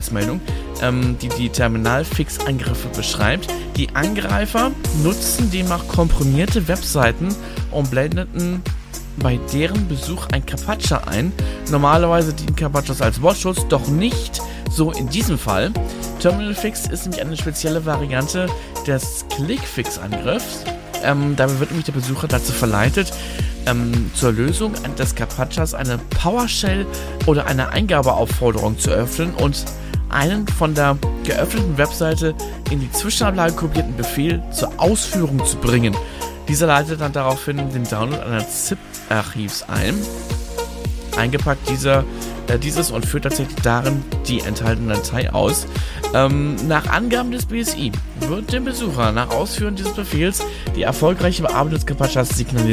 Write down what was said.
Erfolgsmeldung, die Terminalfix-Angriffe beschreibt. Die Angreifer nutzten demnach komprimierte Webseiten und blendeten bei deren Besuch ein Captcha ein. Normalerweise dienen Captchas als Wortschutz, doch nicht so in diesem Fall. Terminalfix ist nämlich eine spezielle Variante des Clickfix-Angriffs. Dabei wird nämlich der Besucher dazu verleitet, zur Lösung des Captchas eine PowerShell oder eine Eingabeaufforderung zu öffnen und einen von der geöffneten Webseite in die Zwischenablage kopierten Befehl zur Ausführung zu bringen. Dieser leitet dann daraufhin den Download eines ZIP-Archivs ein. Eingepackt dieses und führt tatsächlich darin die enthaltene Datei aus. Nach Angaben des BSI wird dem Besucher nach Ausführen dieses Befehls die erfolgreiche Bearbeitung des Captchas signalisiert.